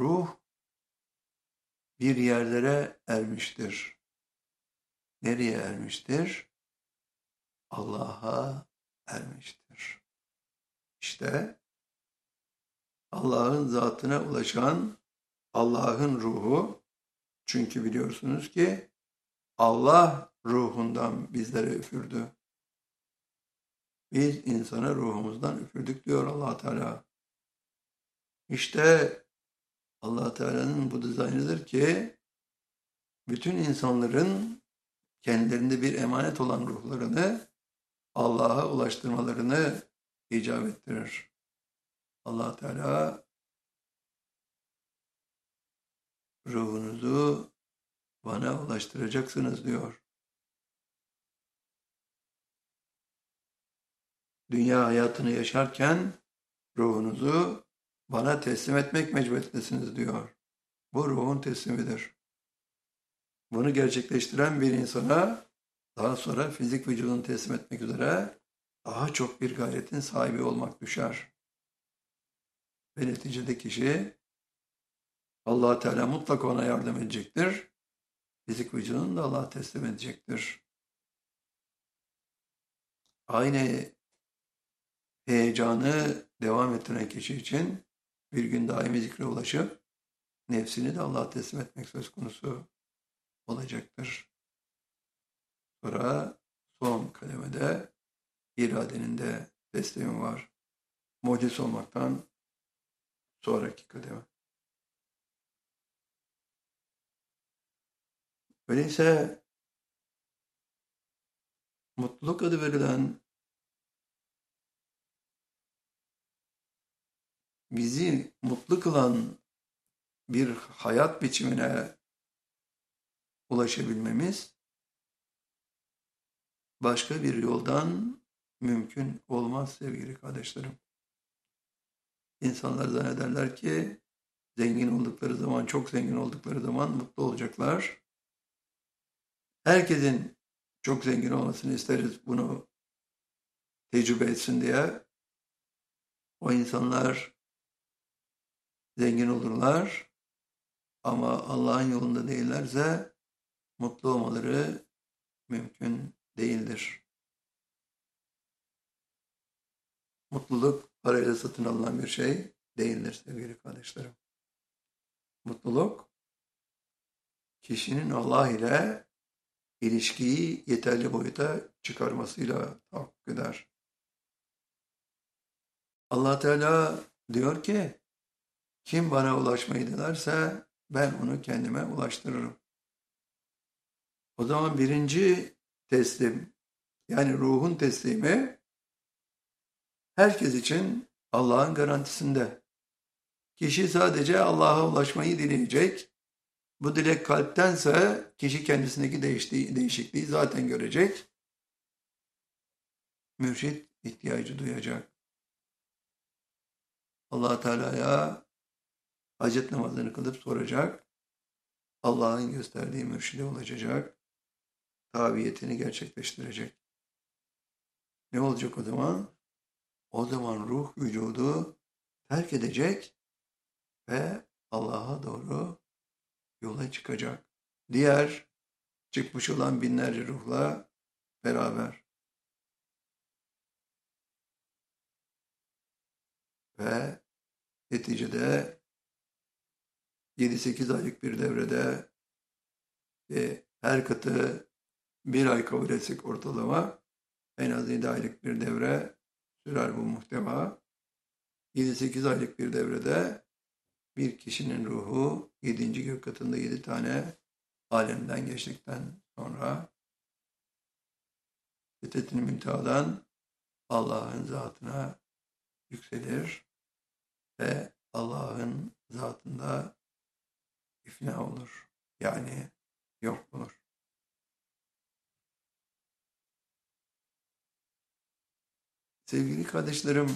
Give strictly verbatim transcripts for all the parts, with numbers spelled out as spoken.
Ruh bir yerlere ermiştir. Nereye ermiştir? Allah'a ermiştir. İşte Allah'ın zatına ulaşan Allah'ın ruhu, çünkü biliyorsunuz ki Allah ruhundan bizlere üfürdü. Biz insana ruhumuzdan üfürdük diyor Allah Teala. İşte Allah Teala'nın bu dizaynıdır ki bütün insanların kendilerinde bir emanet olan ruhlarını Allah'a ulaştırmalarını icap ettirir. Allah Teala ruhunuzu bana ulaştıracaksınız diyor. Dünya hayatını yaşarken ruhunuzu bana teslim etmek mecburiyetindesiniz diyor. Bu ruhun teslimidir. Bunu gerçekleştiren bir insana daha sonra fizik vücudunu teslim etmek üzere daha çok bir gayretin sahibi olmak düşer. Ve neticede kişi Allah Teala mutlaka ona yardım edecektir. Fizik vücudunu da Allah'a teslim edecektir. Aynı heyecanı devam ettiren kişi için bir gün daimi zikre ulaşıp nefsini de Allah'a teslim etmek söz konusu olacaktır. Sonra son kademede iradenin de teslimi var. Muciz olmaktan sonraki kademe. Öyleyse mutluluk adı verilen bizi mutlu kılan bir hayat biçimine ulaşabilmemiz başka bir yoldan mümkün olmaz sevgili kardeşlerim. İnsanlar zannederler ki zengin oldukları zaman, çok zengin oldukları zaman mutlu olacaklar. Herkesin çok zengin olmasını isteriz, bunu tecrübe etsin diye. O insanlar zengin olurlar ama Allah'ın yolunda değillerse mutlu olmaları mümkün değildir. Mutluluk parayla satın alınan bir şey değildir sevgili kardeşlerim. Mutluluk kişinin Allah ile ilişkiyi yeterli boyuta çıkarmasıyla tahakkuk eder. Allah Teala diyor ki, kim bana ulaşmayı dilerse ben onu kendime ulaştırırım. O zaman birinci teslim, yani ruhun teslimi herkes için Allah'ın garantisinde. Kişi sadece Allah'a ulaşmayı dileyecek. Bu dilek kalptense kişi kendisindeki değiştiği, değişikliği zaten görecek. Mürşit ihtiyacı duyacak. Allah Teala'ya hacet namazını kılıp soracak. Allah'ın gösterdiği mürşide ulaşacak. Tabiyetini gerçekleştirecek. Ne olacak o zaman? O zaman ruh vücudu terk edecek ve Allah'a doğru yola çıkacak. Diğer çıkmış olan binlerce ruhla beraber. Ve neticede yedi sekiz aylık bir devrede ve her katı bir ay kabul etsek ortalama en az yedi aylık bir devre sürer bu muhteva. yedi sekiz aylık bir devrede bir kişinin ruhu yedinci gök katında yedi tane alemden geçtikten sonra Sidret-i Münteha'dan Allah'ın zatına yükselir ve Allah'ın zatında ifna olur. Yani yok olur. Sevgili kardeşlerim,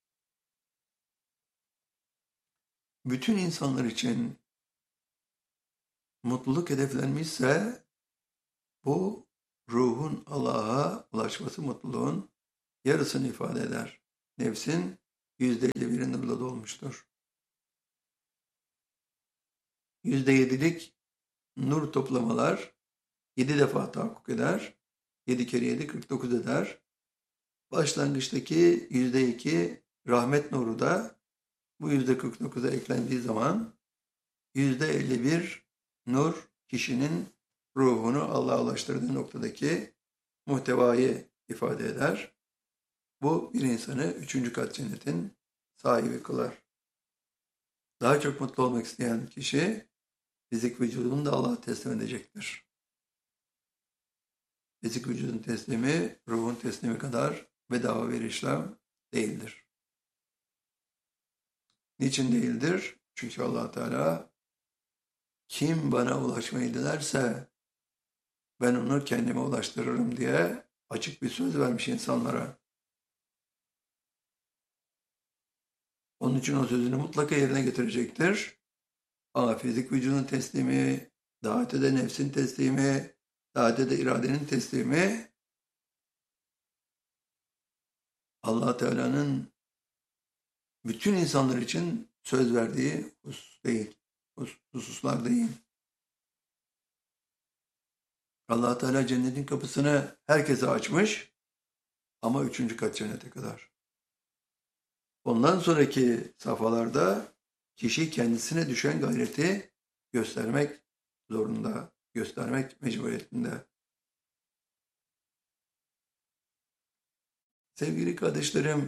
bütün insanlar için mutluluk hedeflenmişse bu ruhun Allah'a ulaşması mutluluğun yarısını ifade eder. Nefsin yüzde elli biri nurla dolmuştur. yüzde yedilik nur toplamalar yedi defa tahakkuk eder. yedi kere yedi kırk dokuz eder. Başlangıçtaki yüzde iki rahmet nuru da bu yüzde kırk dokuza eklendiği zaman yüzde elli bir nur kişinin ruhunu Allah'a ulaştırdığı noktadaki muhtevayı ifade eder. Bu bir insanı üçüncü kat cennetin sahibi kılar. Daha çok mutlu olmak isteyen kişi fizik vücudunu da Allah'a teslim edecektir. Fizik vücudun teslimi ruhun teslimi kadar bedava bir işlem değildir. Niçin değildir? Çünkü Allah Teala kim bana ulaşmayı dilerse ben onu kendime ulaştırırım diye açık bir söz vermiş insanlara. Onun için o sözünü mutlaka yerine getirecektir. Ama fizik vücudun teslimi, daha ötede nefsin teslimi, daha ötede iradenin teslimi Allah Teala'nın bütün insanlar için söz verdiği husus değil, hususlar değil. Allah Teala cennetin kapısını herkese açmış ama üçüncü kat cennete kadar. Ondan sonraki safhalarda kişi kendisine düşen gayreti göstermek zorunda, göstermek mecburiyetinde. Sevgili kardeşlerim,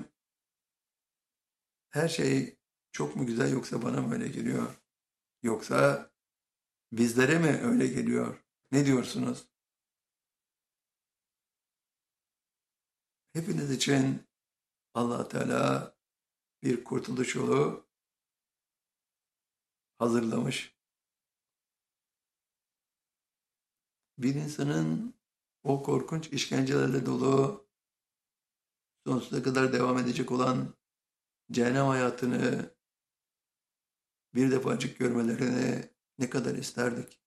her şey çok mu güzel yoksa bana mı öyle geliyor? Yoksa bizlere mi öyle geliyor? Ne diyorsunuz? Hepiniz için Allah Teala bir kurtuluş yolu hazırlamış. Bir insanın o korkunç işkencelerle dolu, sonsuza kadar devam edecek olan cehennem hayatını bir defacık görmelerini ne kadar isterdik.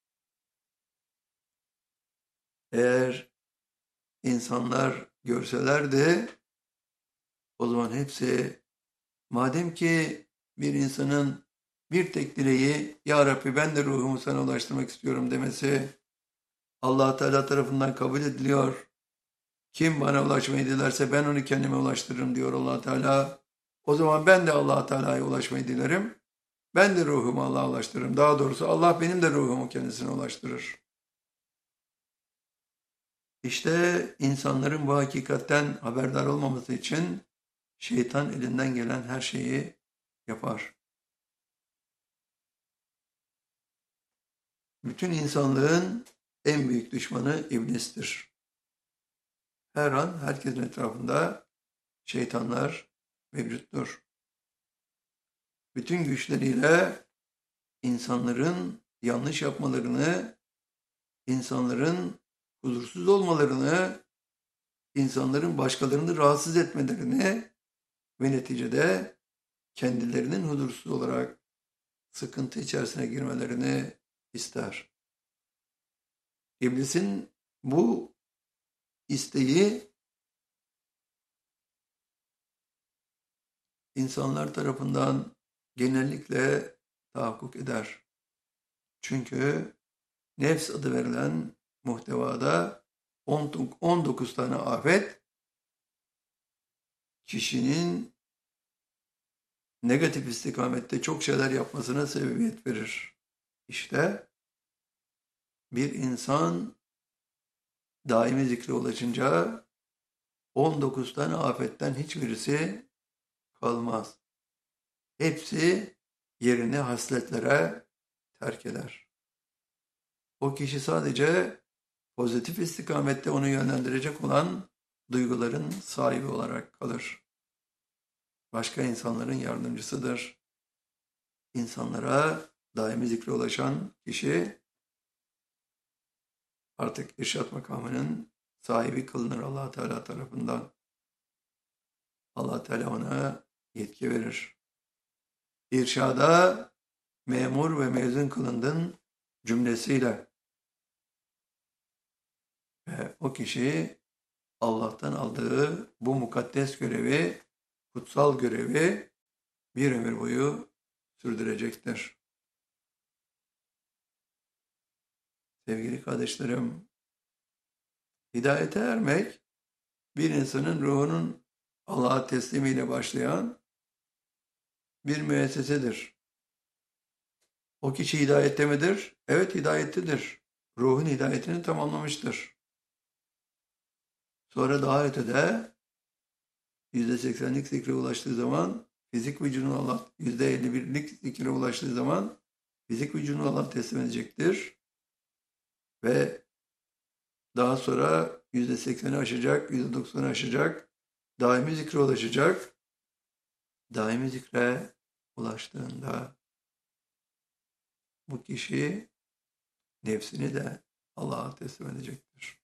Eğer insanlar görselerdi, o zaman hepsi, madem ki bir insanın bir tek dileği, Ya Rabbi ben de ruhumu sana ulaştırmak istiyorum demesi, Allah Teala tarafından kabul ediliyor. Kim bana ulaşmayı dilerse ben onu kendime ulaştırırım diyor Allah Teala. O zaman ben de Allah Teala'ya ulaşmayı dilerim. Ben de ruhumu Allah'a ulaştırırım. Daha doğrusu Allah benim de ruhumu kendisine ulaştırır. İşte insanların bu hakikatten haberdar olmaması için şeytan elinden gelen her şeyi yapar. Bütün insanlığın en büyük düşmanı iblistir. Her an herkesin etrafında şeytanlar mevcuttur. Bütün güçleriyle insanların yanlış yapmalarını, insanların huzursuz olmalarını, insanların başkalarını rahatsız etmelerini ve neticede kendilerinin huzursuz olarak sıkıntı içerisine girmelerini ister. İblisin bu isteği insanlar tarafından genellikle tahakkuk eder. Çünkü nefs adı verilen muhtevada on dokuz tane afet kişinin negatif istikamette çok şeyler yapmasına sebebiyet verir. İşte bir insan daimi zikre ulaşınca on dokuz tane afetten hiçbirisi kalmaz. Hepsi yerini hasletlere terk eder. O kişi sadece pozitif istikamette onu yönlendirecek olan duyguların sahibi olarak kalır. Başka insanların yardımcısıdır. İnsanlara daimi zikre ulaşan kişi artık irşat makamının sahibi kılınır Allah Teala tarafından. Allah Teala ona yetki verir. İrşada memur ve mezun kılındın cümlesiyle. Ve o kişi Allah'tan aldığı bu mukaddes görevi, kutsal görevi bir ömür boyu sürdürecektir. Sevgili kardeşlerim, hidayete ermek, bir insanın ruhunun Allah'a teslimiyle başlayan bir müessesedir. O kişi hidayette midir? Evet, hidayettedir. Ruhun hidayetini tamamlamıştır. Sonra daha ötede yüzde seksenlik zikre ulaştığı zaman fizik vücudunu Allah, yüzde elli birlik zikre ulaştığı zaman fizik vücudunu Allah teslim edecektir. Ve daha sonra yüzde sekseni aşacak, yüzde doksanı aşacak, daimi zikre ulaşacak. Daimi zikre ulaştığında bu kişi nefsini de Allah'a teslim edecektir.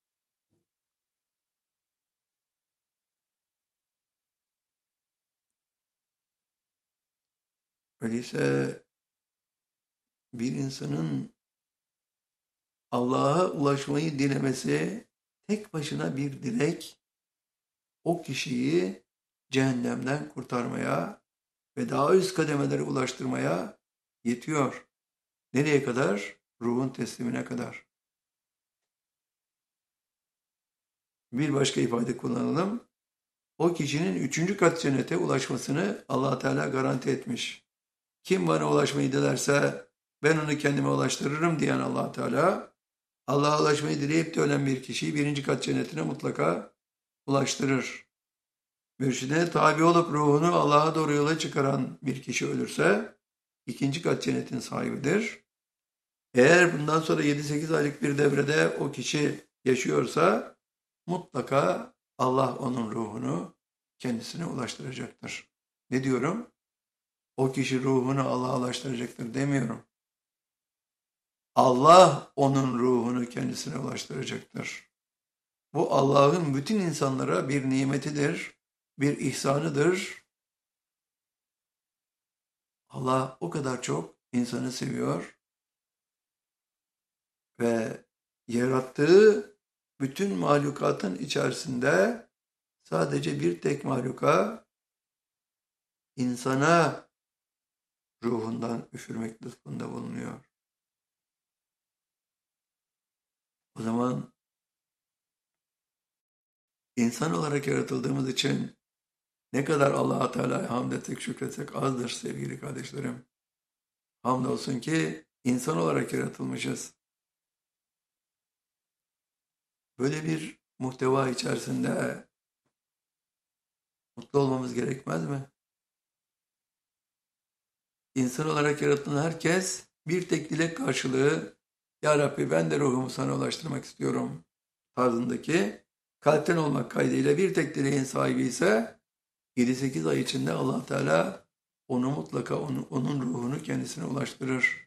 Öyleyse bir insanın Allah'a ulaşmayı dilemesi tek başına bir dilek, o kişiyi cehennemden kurtarmaya ve daha üst kademelere ulaştırmaya yetiyor. Nereye kadar? Ruhun teslimine kadar. Bir başka ifade kullanalım. O kişinin üçüncü kat cennete ulaşmasını Allah Teala garanti etmiş. Kim bana ulaşmayı dilerse ben onu kendime ulaştırırım diyen Allah Teala, Allah'a ulaşmayı dileyip de ölen bir kişiyi birinci kat cennetine mutlaka ulaştırır. Mürşidine tabi olup ruhunu Allah'a doğru yola çıkaran bir kişi ölürse ikinci kat cennetin sahibidir. Eğer bundan sonra yedi sekiz aylık bir devrede o kişi yaşıyorsa mutlaka Allah onun ruhunu kendisine ulaştıracaktır. Ne diyorum? O kişi ruhunu Allah'a ulaştıracaktır demiyorum. Allah onun ruhunu kendisine ulaştıracaktır. Bu Allah'ın bütün insanlara bir nimetidir, bir ihsanıdır. Allah o kadar çok insanı seviyor ve yarattığı bütün mahlukatın içerisinde sadece bir tek mahluka, insana ruhundan üfürmek lütfunda bulunuyor. O zaman insan olarak yaratıldığımız için ne kadar Allah-u Teala'ya hamd etsek, şükretsek azdır sevgili kardeşlerim. Hamdolsun ki insan olarak yaratılmışız. Böyle bir muhteva içerisinde mutlu olmamız gerekmez mi? İnsan olarak yaratılan herkes bir tek dilek karşılığı, Ya Rabbi ben de ruhumu sana ulaştırmak istiyorum tarzındaki kalpten olmak kaydıyla bir tek dileğin sahibi ise yedi sekiz ay içinde Allah Teala onu mutlaka onu, onun ruhunu kendisine ulaştırır.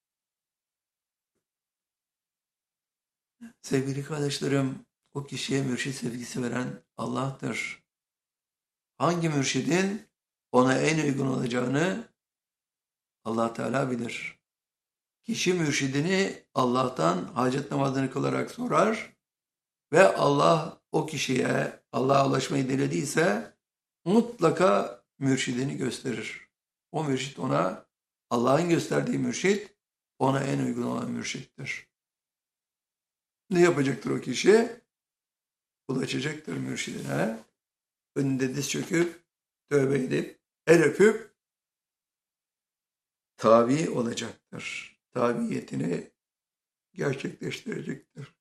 Sevgili kardeşlerim, o kişiye mürşid sevgisi veren Allah'tır. Hangi mürşidin ona en uygun olacağını Allah Teala bilir. Kişi mürşidini Allah'tan hacet namazını kılarak sorar ve Allah o kişiye Allah'a ulaşmayı dilediyse mutlaka mürşidini gösterir. O mürşid ona, Allah'ın gösterdiği mürşid ona en uygun olan mürşittir. Ne yapacaktır o kişi? Ulaşacaktır mürşidine. Önünde diz çöküp, tövbe edip, el öpüp tabi olacaktır. Tabiyetini gerçekleştirecektir.